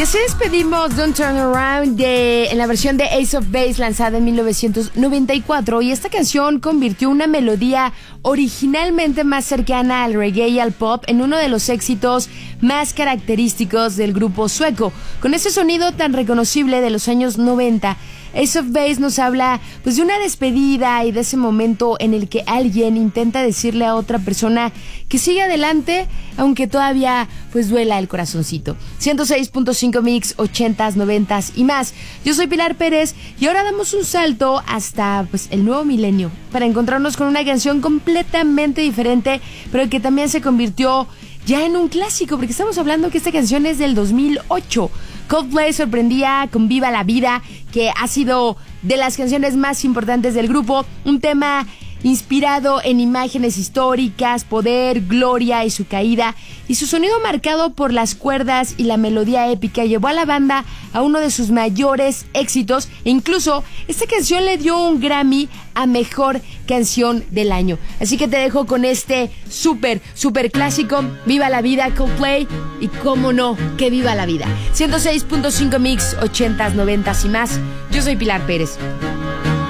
Y así despedimos Don't Turn Around en la versión de Ace of Base lanzada en 1994, y esta canción convirtió una melodía originalmente más cercana al reggae y al pop en uno de los éxitos más característicos del grupo sueco. Con ese sonido tan reconocible de los años 90, Ace of Base nos habla pues de una despedida y de ese momento en el que alguien intenta decirle a otra persona que sigue adelante, aunque todavía pues duela el corazoncito. 106.5 Mix, 80s, 90s y más. Yo soy Pilar Pérez y ahora damos un salto hasta pues el nuevo milenio para encontrarnos con una canción completamente diferente, pero que también se convirtió ya en un clásico, porque estamos hablando que esta canción es del 2008. Coldplay sorprendía con Viva la Vida, que ha sido de las canciones más importantes del grupo, un tema inspirado en imágenes históricas, poder, gloria y su caída, y su sonido marcado por las cuerdas y la melodía épica llevó a la banda a uno de sus mayores éxitos, e incluso esta canción le dio un Grammy a Mejor Canción del Año. Así que te dejo con este súper clásico, Viva la Vida, Coldplay, y cómo no, que viva la vida. 106.5 Mix, 80s, 90s y más. Yo soy Pilar Pérez.